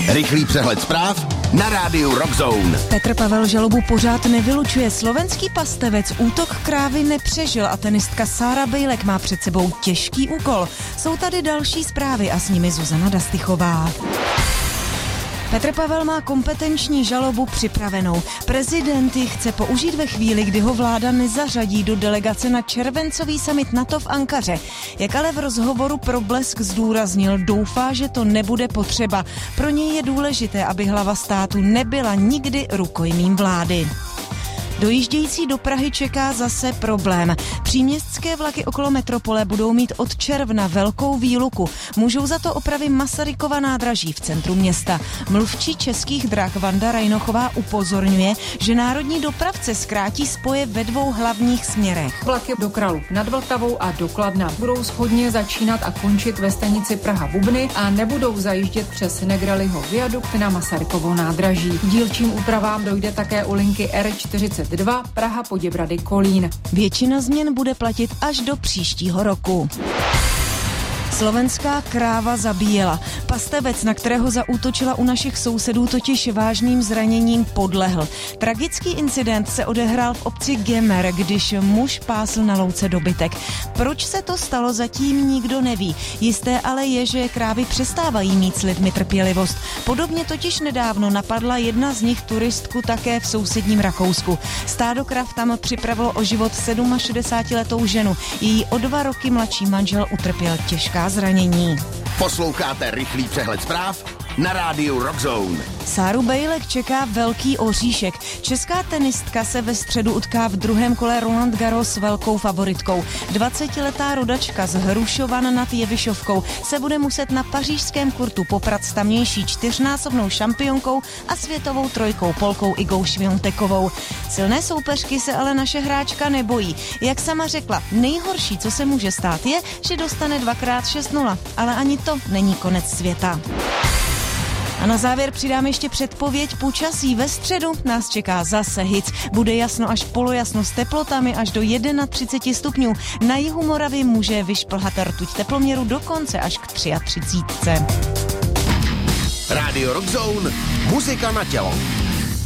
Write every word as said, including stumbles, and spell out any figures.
Rychlý přehled zpráv na rádiu Rockzone. Petr Pavel žalobu pořád nevylučuje. Slovenský pastevec útok krávy nepřežil a tenistka Sára Bejlek má před sebou těžký úkol. Jsou tady další zprávy a s nimi Zuzana Dastychová. Petr Pavel má kompetenční žalobu připravenou. Prezident ji chce použít ve chvíli, kdy ho vláda nezařadí do delegace na červencový summit NATO v Ankaře. Jak ale v rozhovoru pro Blesk zdůraznil, doufá, že to nebude potřeba. Pro něj je důležité, aby hlava státu nebyla nikdy rukojmím vlády. Dojíždějící do Prahy čeká zase problém. Příměstské vlaky okolo metropole budou mít od června velkou výluku. Můžou za to opravy Masarykova nádraží v centru města. Mluvčí Českých drah Vanda Rajnochová upozorňuje, že národní dopravce zkrátí spoje ve dvou hlavních směrech. Vlaky do Kralupy nad Vltavou a do Kladna budou shodně začínat a končit ve stanici Praha-Bubny a nebudou zajíždět přes Negrelliho viadukt na Masarykovo nádraží. K dílčím úpravám dojde také u linky R čtyřicet dva Praha Poděbrady Kolín. Většina změn bude platit až do příštího roku. Slovenská kráva zabíjela. Pastevec, na kterého zaútočila u našich sousedů, totiž vážným zraněním podlehl. Tragický incident se odehrál v obci Gemer, když muž pásl na louce dobytek. Proč se to stalo, zatím nikdo neví. Jisté ale je, že krávy přestávají mít s lidmi trpělivost. Podobně totiž nedávno napadla jedna z nich turistku také v sousedním Rakousku. Stádo krav tam připravilo o život šedesátisedmiletou ženu. Její o dva roky mladší manžel utrpěl těžká zranění. Posloucháte rychlý přehled zpráv na rádiu Rockzone. Sáru Bejlek čeká velký oříšek. Česká tenistka se ve středu utká v druhém kole Roland Garros s velkou favoritkou. dvacetiletá rodačka z Hrušovan nad Jevišovkou se bude muset na pařížském kurtu poprat s tamnější čtyřnásobnou šampionkou a světovou trojkou Polkou Igou Šviontekovou. Silné soupeřky se ale naše hráčka nebojí. Jak sama řekla, nejhorší, co se může stát, je, že dostane dvakrát šest nula, ale ani to není konec světa. A na závěr přidám ještě předpověď počasí. Ve středu nás čeká zase hic. Bude jasno až polojasno s teplotami až do třicet jedna stupňů. Na jihu Moravy může vyšplhat rtuť teploměru dokonce až k třicet tři. Rádio Rockzone, muzika na tělo.